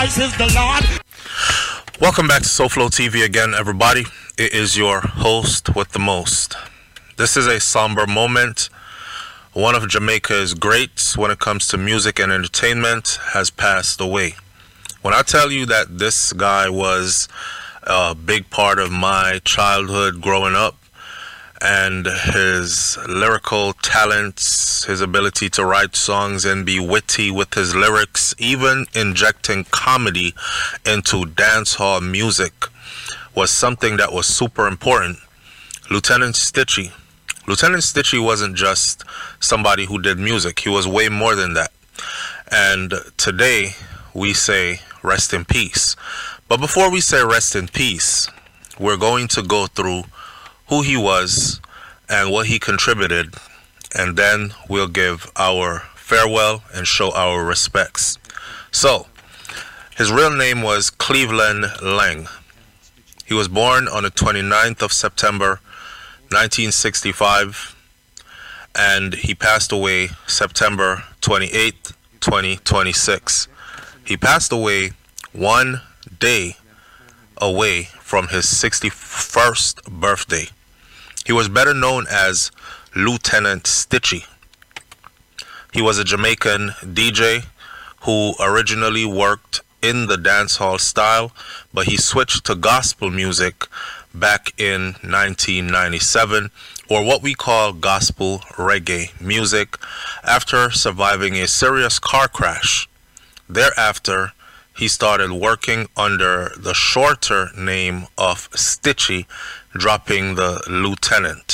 Christ is the Lord. Welcome back to SoFlo TV again, everybody. It is your host with the most. This is a somber moment. One of Jamaica's greats when it comes to music and entertainment has passed away. When I tell you that this guy was a big part of my childhood growing up, and his lyrical talents, his ability to write songs and be witty with his lyrics, even injecting comedy into dancehall music, was something that was super important. Lieutenant Stitchie. Lieutenant Stitchie wasn't just somebody who did music. He was way more than that. And today we say rest in peace. But before we say rest in peace, we're going to go through who he was and what he contributed, and then we'll give our farewell and show our respects. So, his real name was Cleveland Lang. He was born on the 29th of September 1965, and he passed away September 28th, 2026. He passed away one day away from his 61st birthday. He was better known as Lieutenant Stitchie. He was a Jamaican DJ who originally worked in the dancehall style, but he switched to gospel music back in 1997, or what we call gospel reggae music, after surviving a serious car crash. Thereafter, he started working under the shorter name of Stitchie, dropping the Lieutenant.